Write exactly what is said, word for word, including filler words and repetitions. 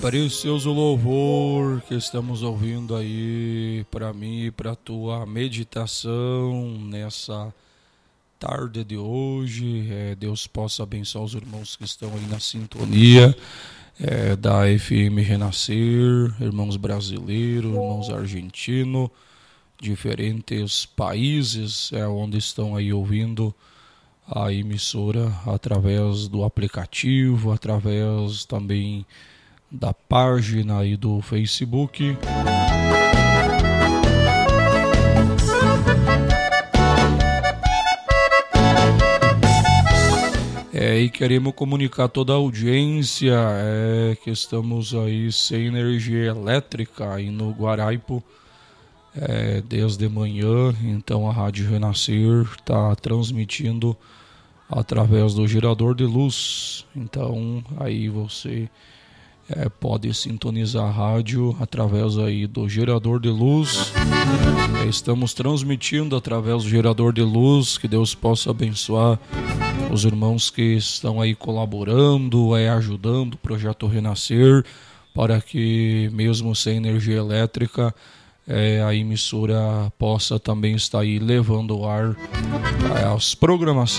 Precioso louvor que estamos ouvindo aí para mim e para tua meditação nessa tarde de hoje. É, Deus possa abençoar os irmãos que estão aí na sintonia é, da F M Renascer, irmãos brasileiros, irmãos argentinos, diferentes países é, onde estão aí ouvindo a emissora através do aplicativo, através também da página aí do Facebook. É, e queremos comunicar toda a audiência é, que estamos aí sem energia elétrica aí no Guaraipo é, desde manhã. Então a Rádio Renascer está transmitindo através do gerador de luz. Então aí você É, pode sintonizar a rádio através aí do gerador de luz. É, estamos transmitindo através do gerador de luz. Que Deus possa abençoar os irmãos que estão aí colaborando, é, ajudando o Projeto Renascer, para que mesmo sem energia elétrica é, a emissora possa também estar aí levando ao ar é, as programações